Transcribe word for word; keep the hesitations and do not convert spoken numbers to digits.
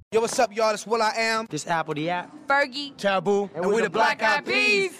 Yo, what's up, y'all? It's Will I Am. This Apple the App. Fergie. Taboo. And, and we're the Black Eyed Peas.